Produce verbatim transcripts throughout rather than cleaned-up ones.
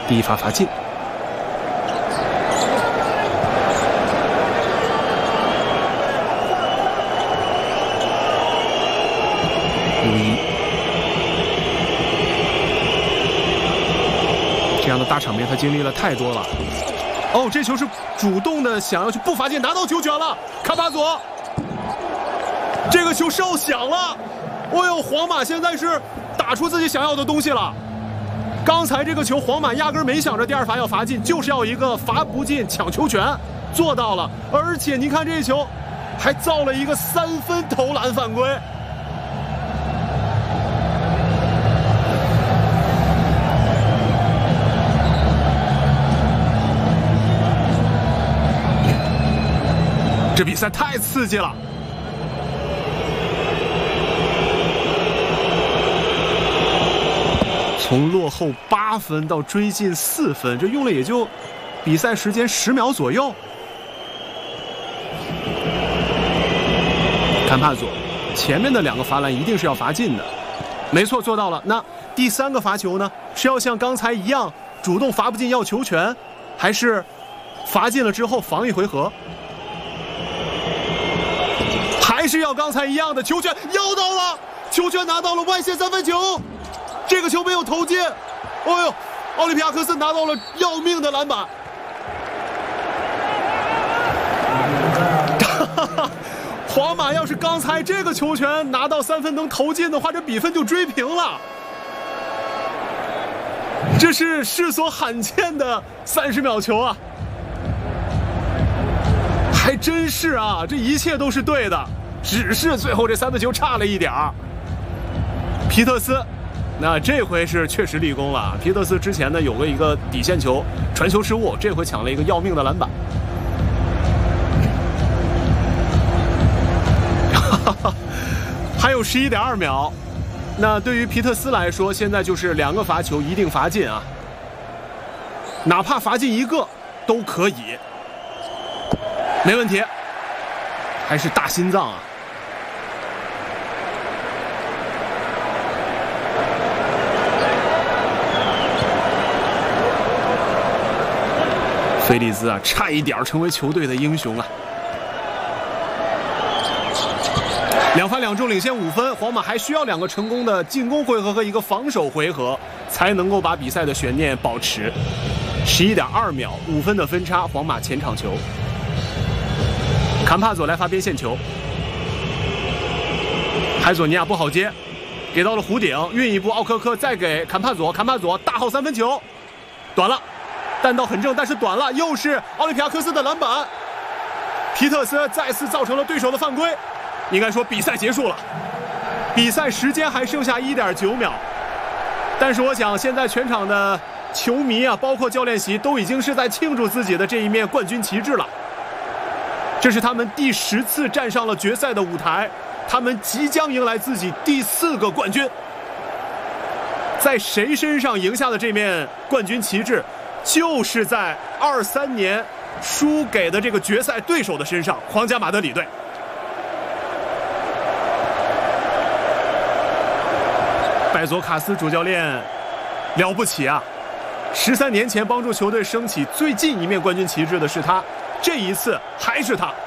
第一发罚进。五一，这样的大场面他经历了太多了。哦，这球是主动的想要去不罚进，拿到球权了，卡巴佐，这个球哨响了。哦呦，皇马现在是打出自己想要的东西了。刚才这个球，皇马压根没想着第二罚要罚进，就是要一个罚不进抢球权，做到了。而且你看这球，还造了一个三分投篮犯规。这比赛太刺激了。从落后八分到追进四分，这用了也就比赛时间十秒左右。坎帕佐前面的两个罚篮一定是要罚进的，没错，做到了。那第三个罚球呢？是要像刚才一样主动罚不进要球权，还是罚进了之后防一回合？还是要刚才一样的球权要到了，球权拿到了，外线三分球。这个球没有投进，哦呦，奥林匹亚科斯拿到了要命的篮板。皇马要是刚才这个球权拿到三分能投进的话，这比分就追平了。这是世所罕见的三十秒球啊！还真是啊，这一切都是对的，只是最后这三分球差了一点儿。皮特斯。那这回是确实立功了。皮特斯之前呢有过一个底线球传球失误，这回抢了一个要命的篮板。还有十一点二秒，那对于皮特斯来说，现在就是两个罚球一定罚进啊，哪怕罚进一个都可以，没问题。还是大心脏啊！菲利兹啊，差一点成为球队的英雄啊！两罚两中，领先五分。皇马还需要两个成功的进攻回合和一个防守回合，才能够把比赛的悬念保持。十一点二秒，五分的分差，皇马前场球。坎帕佐来发边线球，海佐尼亚不好接，给到了弧顶，运一步，奥科科再给坎帕佐，坎帕佐大号三分球，短了。弹道很正，但是短了，又是奥林匹亚科斯的篮板。皮特斯再次造成了对手的犯规，应该说比赛结束了，比赛时间还剩下一点九秒。但是我想现在全场的球迷啊，包括教练席都已经是在庆祝自己的这一面冠军旗帜了。这是他们第十次站上了决赛的舞台，他们即将迎来自己第四个冠军。在谁身上赢下的这面冠军旗帜？就是在二三年输给的这个决赛对手的身上，皇家马德里队。拜佐卡斯主教练了不起啊！十三年前帮助球队升起最近一面冠军旗帜的是他，这一次还是他。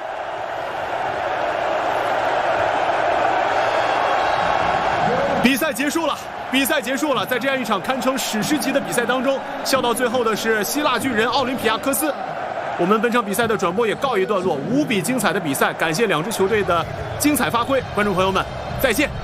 比赛结束了。比赛结束了，在这样一场堪称史诗级的比赛当中，笑到最后的是希腊巨人奥林匹亚科斯。我们本场比赛的转播也告一段落，无比精彩的比赛，感谢两支球队的精彩发挥，观众朋友们，再见。